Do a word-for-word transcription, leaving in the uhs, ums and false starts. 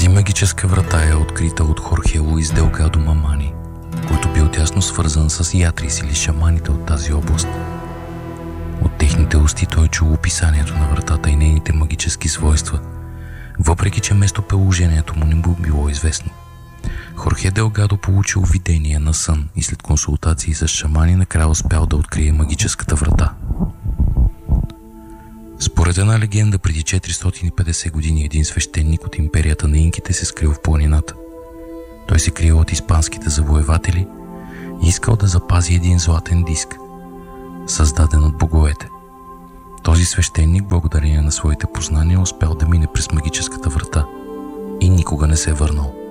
Тази магическа врата е открита от Хорхе Луис Делгадо Мамани, който бил тясно свързан с ятрис или шаманите от тази област. От техните усти той чул описанието на вратата и нейните магически свойства, въпреки че местоположението му не му било известно. Хорхе Делгадо получил видение на сън и след консултации с шамани накрая успял да открие магическата врата. Според една легенда, преди четиристотин и петдесет години един свещеник от империята на инките се скрил в планината. Той се крил от испанските завоеватели и искал да запази един златен диск, създаден от боговете. Този свещеник, благодарение на своите познания, успял да мине през магическата врата и никога не се е върнал.